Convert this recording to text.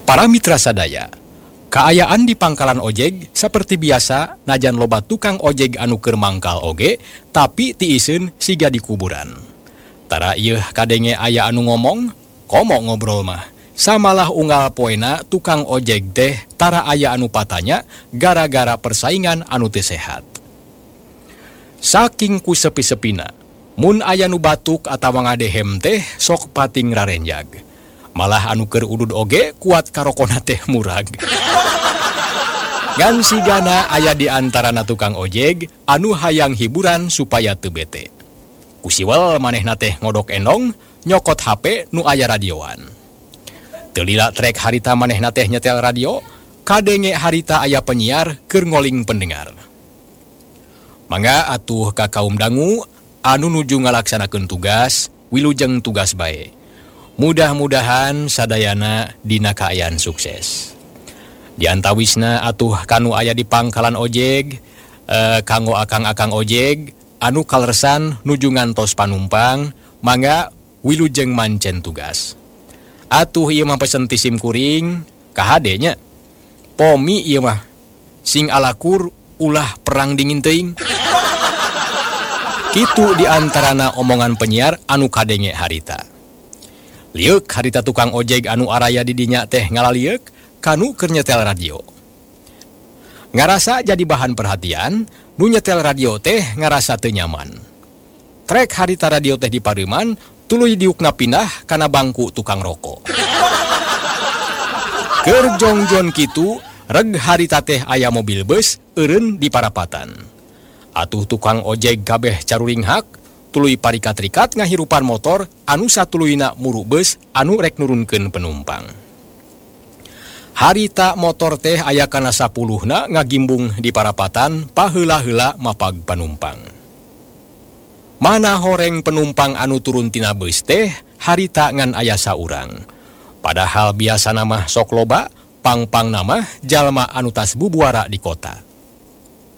Para mitra sadaya, kaayaan di pangkalan ojeg seperti biasa najan loba tukang ojeg anu keur mangkal oge, tapi tiiseun siga di kuburan. Tara ieu kadenge aya anu ngomong, komo ngobrol mah. Samalah unggal poena tukang ojeg teh tara aya anu patanya gara-gara persaingan anu teu sehat. Saking ku sepi-sepina, mun aya nu batuk atawa ngadehem teh sok pating rarenjag. Malah anu keur udud oge kuat karokona teh murag. Ngan sigana aya di antarana tukang ojeg anu hayang hiburan supaya teu bete. Kusiwel manehna teh ngodok endong nyokot HP nu aya radioan. Teu lila trek harita manehna teh nyetel radio, kadenge harita aya penyiar keur ngoling pendengar. Mangga atuh ka kaum dangu anu nuju ngalaksanakeun tugas, wilujeng tugas bae. Mudah-mudahan sadayana dina kaayaan sukses. Di antawisna atuh kanu aya di pangkalan ojeg, kanggo akang-akang ojeg, anu kaleresan nuju ngantos panumpang, mangga wilujeng mancen tugas. Atuh ieu mah pesen ti sim kuring, KHD nya. Pomi ieu mah, sing alakur ulah perang dingin teuing. Kitu di antarana omongan penyiar anu kadenge harita. Liuk harita tukang ojeg anu araya di dinya teh ngalaliuk kanu keur nyetel radio. Ngarasa jadi bahan perhatian, nu nyetel radio teh ngarasa teu nyaman. Trek harita radio teh dipareuman, tuluy diukna pindah kana bangku tukang rokok. Keur jongjon kitu, reg harita teh aya mobil bus eureun di parapatan. Atuh tukang ojeg kabeh caruring hak, tuluy parikat-rikat ngahirupan motor anu satuluyna muru bus anu rek nurunkeun penumpang. Harita motor teh aya kana 10na ngagimbung di parapatan paheula-heula mapag panumpang. Mana horeng penumpang anu turun tina bus teh harita ngan aya saurang. Padahal biasa mah sok loba, pang-pang nama jalma anu tas bubuara di kota.